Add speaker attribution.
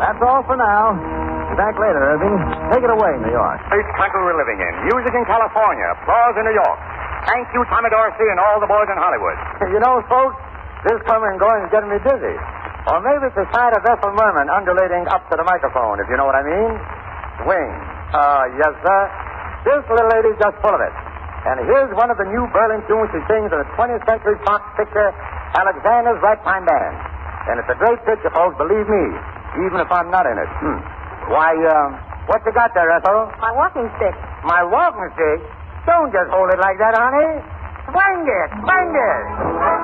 Speaker 1: That's all for now. Be back later, Irving. Take it away, New York.
Speaker 2: Space country we're living in. Music in California. Applause in New York. Thank you, Tommy Dorsey, and all the boys in Hollywood.
Speaker 1: You know, folks, this coming and going is getting me dizzy. Or maybe it's the sight of Ethel Merman undulating up to the microphone, if you know what I mean. Swing. Yes, sir. This little lady's just full of it. And here's one of the new Berlin tunes she sings in the 20th Century Fox picture, Alexander's Ragtime Band. And it's a great picture, folks, believe me, even if I'm not in it. Why, what you got there, Ethel?
Speaker 3: My walking stick.
Speaker 1: My walking stick? Don't just hold it like that, honey. Swing it, swing it.